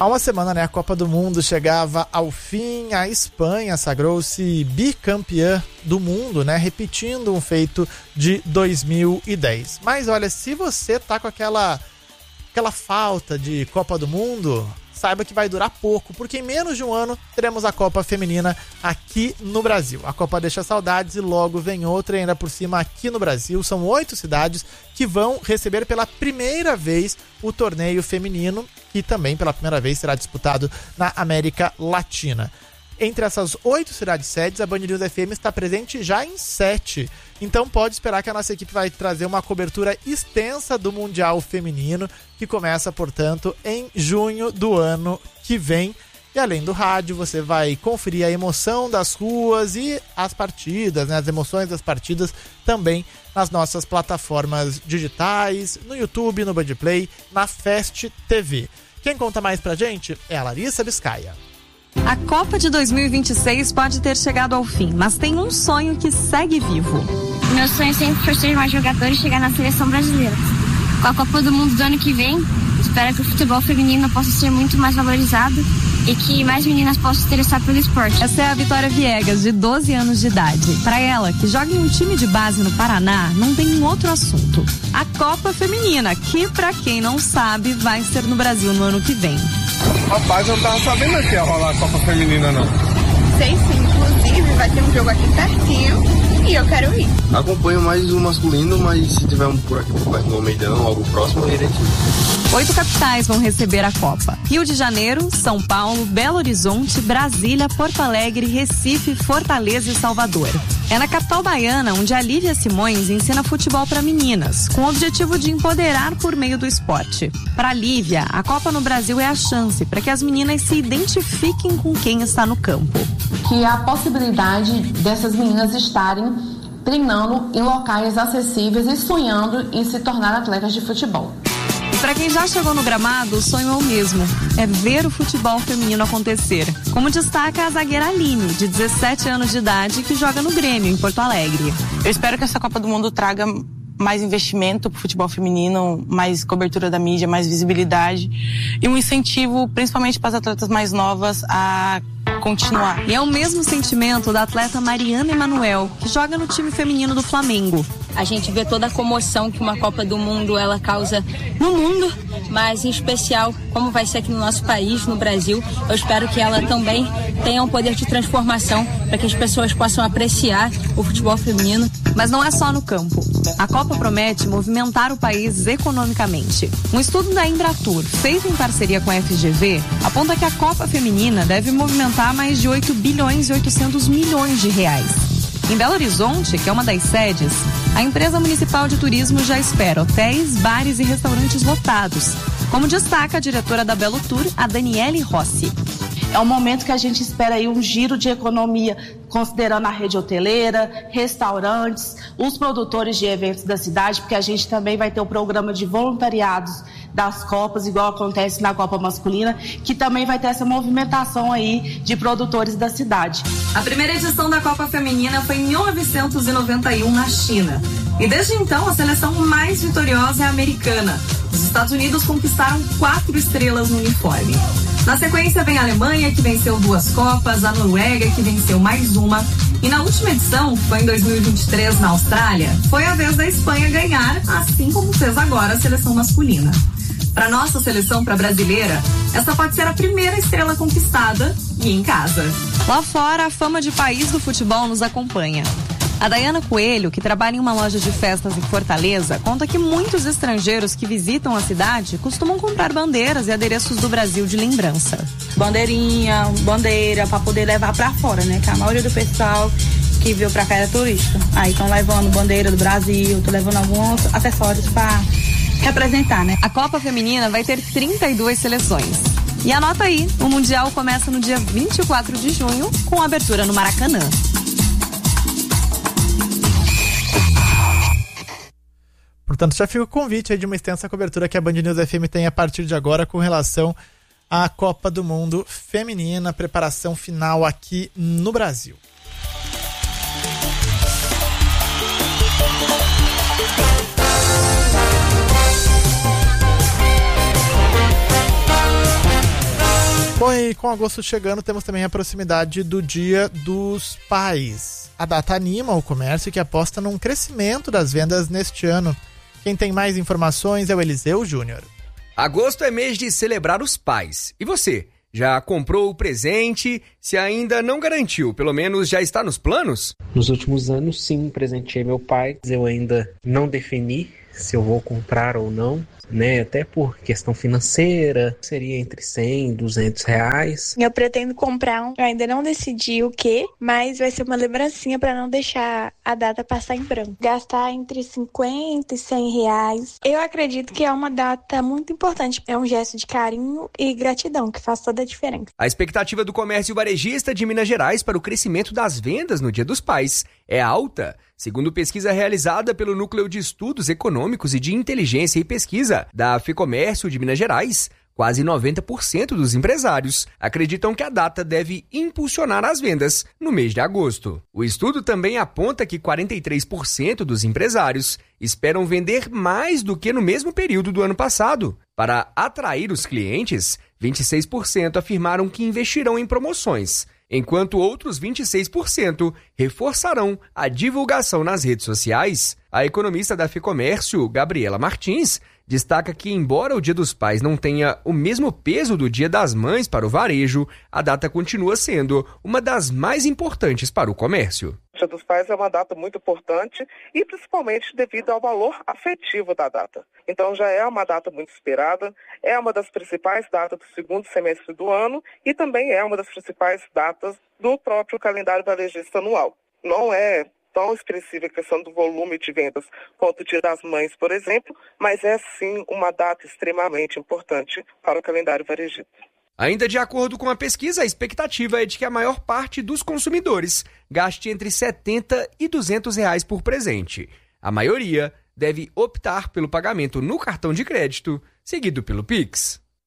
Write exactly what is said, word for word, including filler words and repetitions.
Há uma semana, né, a Copa do Mundo chegava ao fim, a Espanha sagrou-se bicampeã do mundo, né, repetindo um feito de dois mil e dez. Mas olha, se você tá com aquela, aquela falta de Copa do Mundo, saiba que vai durar pouco, porque em menos de um ano teremos a Copa Feminina aqui no Brasil. A Copa deixa saudades e logo vem outra, e ainda por cima aqui no Brasil. São oito cidades que vão receber pela primeira vez o torneio feminino, que também pela primeira vez será disputado na América Latina. Entre essas oito cidades sedes, a Band News F M está presente já em sete. Então pode esperar que a nossa equipe vai trazer uma cobertura extensa do Mundial Feminino, que começa, portanto, em junho do ano que vem. E além do rádio, você vai conferir a emoção das ruas e as partidas, né, as emoções das partidas também nas nossas plataformas digitais, no YouTube, no Band Play, na Fest T V. Quem conta mais pra gente é a Larissa Biscaia. A Copa de dois mil e vinte e seis pode ter chegado ao fim, mas tem um sonho que segue vivo. Meu sonho sempre foi ser mais jogador e chegar na seleção brasileira. Com a Copa do Mundo do ano que vem, espero que o futebol feminino possa ser muito mais valorizado e que mais meninas possam se interessar pelo esporte. Essa é a Vitória Viegas, de doze anos de idade. Para ela, que joga em um time de base no Paraná, não tem um outro assunto. A Copa Feminina, que pra quem não sabe, vai ser no Brasil no ano que vem. Rapaz, eu não tava sabendo que ia rolar a Copa Feminina, não. Sei sim, inclusive vai ter um jogo aqui pertinho e eu quero ir. Acompanho mais o masculino, mas se tiver um por aqui por perto no Almeidão, algo próximo, eu irei. Oito capitais vão receber a Copa: Rio de Janeiro, São Paulo, Belo Horizonte, Brasília, Porto Alegre, Recife, Fortaleza e Salvador. É na capital baiana onde a Lívia Simões ensina futebol para meninas, com o objetivo de empoderar por meio do esporte. Para a Lívia, a Copa no Brasil é a chance para que as meninas se identifiquem com quem está no campo. Que a possibilidade dessas meninas estarem treinando em locais acessíveis e sonhando em se tornar atletas de futebol. E para quem já chegou no gramado, o sonho é o mesmo, é ver o futebol feminino acontecer. Como destaca a zagueira Aline, de dezessete anos de idade, que joga no Grêmio, em Porto Alegre. Eu espero que essa Copa do Mundo traga mais investimento para o futebol feminino, mais cobertura da mídia, mais visibilidade e um incentivo, principalmente para as atletas mais novas, a continuar. E é o mesmo sentimento da atleta Mariana Emanuel, que joga no time feminino do Flamengo. A gente vê toda a comoção que uma Copa do Mundo ela causa no mundo, mas em especial como vai ser aqui no nosso país, no Brasil. Eu espero que ela também tenha um poder de transformação para que as pessoas possam apreciar o futebol feminino. Mas não é só no campo. A Copa promete movimentar o país economicamente. Um estudo da Embratur, feito em parceria com a F G V, aponta que a Copa Feminina deve movimentar mais de oito bilhões e oitocentos milhões de reais. Em Belo Horizonte, que é uma das sedes, a empresa municipal de turismo já espera hotéis, bares e restaurantes lotados, como destaca a diretora da Belo Tour, a Daniele Rossi. É um momento que a gente espera aí um giro de economia, considerando a rede hoteleira, restaurantes, os produtores de eventos da cidade, porque a gente também vai ter o programa de voluntariados das Copas, igual acontece na Copa Masculina, que também vai ter essa movimentação aí de produtores da cidade. A primeira edição da Copa Feminina foi em mil novecentos e noventa e um na China. E desde então a seleção mais vitoriosa é a americana. Os Estados Unidos conquistaram quatro estrelas no uniforme. Na sequência vem a Alemanha, que venceu duas Copas, a Noruega, que venceu mais uma. E na última edição, que foi em dois mil e vinte e três na Austrália, foi a vez da Espanha ganhar, assim como fez agora a seleção masculina. Para nossa seleção, para brasileira, essa pode ser a primeira estrela conquistada e em casa. Lá fora, a fama de país do futebol nos acompanha. A Dayana Coelho, que trabalha em uma loja de festas em Fortaleza, conta que muitos estrangeiros que visitam a cidade costumam comprar bandeiras e adereços do Brasil de lembrança. Bandeirinha, bandeira, para poder levar para fora, né? Que a maioria do pessoal que veio para cá era turista. Aí estão levando bandeira do Brasil, estão levando alguns acessórios para representar, né? A Copa Feminina vai ter trinta e duas seleções. E anota aí, o Mundial começa no dia vinte e quatro de junho, com abertura no Maracanã. Portanto, já fica o convite aí de uma extensa cobertura que a Band News F M tem a partir de agora com relação à Copa do Mundo Feminina, preparação final aqui no Brasil. Bom, e com agosto chegando, temos também a proximidade do Dia dos Pais. A data anima o comércio que aposta num crescimento das vendas neste ano. Quem tem mais informações é o Eliseu Júnior. Agosto é mês de celebrar os pais. E você? Já comprou o presente? Se ainda não garantiu, pelo menos já está nos planos? Nos últimos anos, sim, presenteei meu pai. Eu ainda não defini se eu vou comprar ou não, né? Até por questão financeira, seria entre cem e duzentos reais. Eu pretendo comprar um, eu ainda não decidi o que, mas vai ser uma lembrancinha para não deixar a data passar em branco. Gastar entre cinquenta e cem reais. Eu acredito que é uma data muito importante. É um gesto de carinho e gratidão que faz toda a diferença. A expectativa do comércio varejista de Minas Gerais para o crescimento das vendas no Dia dos Pais é alta. Segundo pesquisa realizada pelo Núcleo de Estudos Econômicos e de Inteligência e Pesquisa da Fecomércio de Minas Gerais, quase noventa por cento dos empresários acreditam que a data deve impulsionar as vendas no mês de agosto. O estudo também aponta que quarenta e três por cento dos empresários esperam vender mais do que no mesmo período do ano passado. Para atrair os clientes, vinte e seis por cento afirmaram que investirão em promoções, enquanto outros vinte e seis por cento reforçarão a divulgação nas redes sociais. A economista da Fecomércio, Gabriela Martins, destaca que, embora o Dia dos Pais não tenha o mesmo peso do Dia das Mães para o varejo, a data continua sendo uma das mais importantes para o comércio. O Dia dos Pais é uma data muito importante e principalmente devido ao valor afetivo da data. Então já é uma data muito esperada, é uma das principais datas do segundo semestre do ano e também é uma das principais datas do próprio calendário varejista anual. Não é tão expressiva a questão do volume de vendas quanto o Dia das Mães, por exemplo, mas é sim uma data extremamente importante para o calendário varejista. Ainda de acordo com a pesquisa, a expectativa é de que a maior parte dos consumidores gaste entre setenta e duzentos reais por presente. A maioria deve optar pelo pagamento no cartão de crédito, seguido pelo Pix.